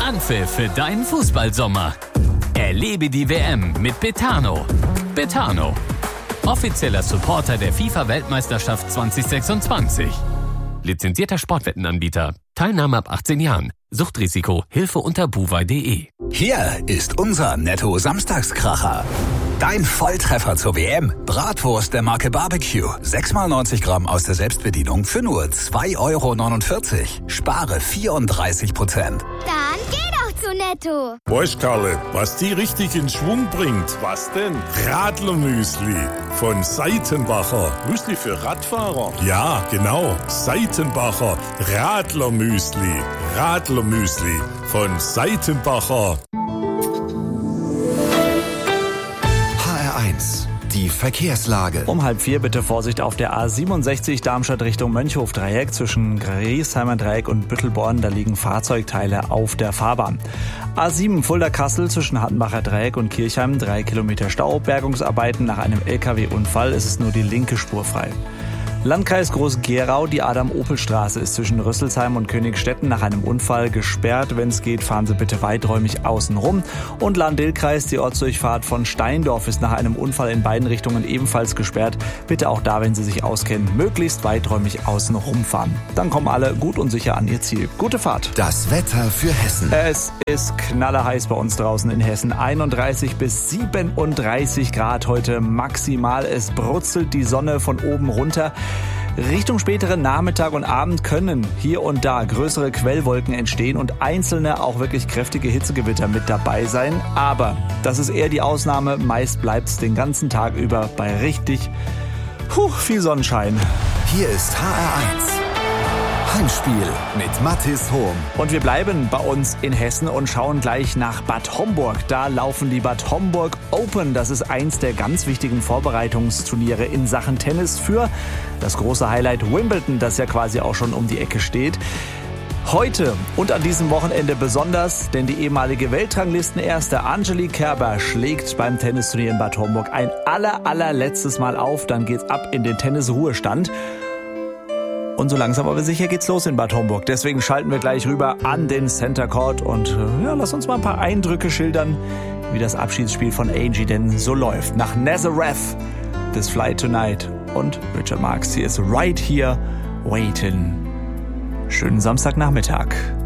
Anpfiff für deinen Fußballsommer. Erlebe die WM mit Betano. Betano, offizieller Supporter der FIFA-Weltmeisterschaft 2026. Lizenzierter Sportwettenanbieter. Teilnahme ab 18 Jahren. Suchtrisiko. Hilfe unter buwei.de. Hier ist unser Netto-Samstagskracher. Dein Volltreffer zur WM. Bratwurst der Marke Barbecue. 6x90 Gramm aus der Selbstbedienung für nur 2,49 €. Spare 34%. Dann geh doch zu Netto. Weißt, Karle, was die richtig in Schwung bringt? Was denn? Radlermüsli von Seitenbacher. Müsli für Radfahrer? Ja, genau. Seitenbacher Radlermüsli. Radlermüsli von Seitenbacher. HR1, die Verkehrslage. Um 3:30 bitte Vorsicht auf der A67 Darmstadt Richtung Mönchhof-Dreieck zwischen Griesheimer Dreieck und Büttelborn. Da liegen Fahrzeugteile auf der Fahrbahn. A7 Fulda-Kassel zwischen Hattenbacher Dreieck und Kirchheim. 3 Kilometer Stau. Bergungsarbeiten nach einem LKW-Unfall. Es ist nur die linke Spur frei. Landkreis Groß-Gerau, die Adam-Opel-Straße ist zwischen Rüsselsheim und Königstetten nach einem Unfall gesperrt. Wenn es geht, fahren Sie bitte weiträumig außen rum. Und Lahn-Dill-Kreis, die Ortsdurchfahrt von Steindorf ist nach einem Unfall in beiden Richtungen ebenfalls gesperrt. Bitte auch da, wenn Sie sich auskennen, möglichst weiträumig außen rumfahren. Dann kommen alle gut und sicher an ihr Ziel. Gute Fahrt. Das Wetter für Hessen. Es ist knallerheiß bei uns draußen in Hessen. 31 bis 37 Grad heute maximal. Es brutzelt die Sonne von oben runter. Richtung späteren Nachmittag und Abend können hier und da größere Quellwolken entstehen und einzelne auch wirklich kräftige Hitzegewitter mit dabei sein. Aber das ist eher die Ausnahme. Meist bleibt es den ganzen Tag über bei richtig viel Sonnenschein. Hier ist HR1. Heimspiel mit Mathis Hohm. Und wir bleiben bei uns in Hessen und schauen gleich nach Bad Homburg. Da laufen die Bad Homburg Open. Das ist eins der ganz wichtigen Vorbereitungsturniere in Sachen Tennis für das große Highlight Wimbledon, das ja quasi auch schon um die Ecke steht. Heute und an diesem Wochenende besonders, denn die ehemalige Weltranglistenerste Angelique Kerber schlägt beim Tennisturnier in Bad Homburg ein allerletztes Mal auf. Dann geht's ab in den Tennisruhestand. Und so langsam aber sicher geht's los in Bad Homburg. Deswegen schalten wir gleich rüber an den Center Court und lass uns mal ein paar Eindrücke schildern, wie das Abschiedsspiel von Angie denn so läuft. Nach Nazareth, This Flight Tonight und Richard Marx, hier ist Right Here Waiting. Schönen Samstagnachmittag.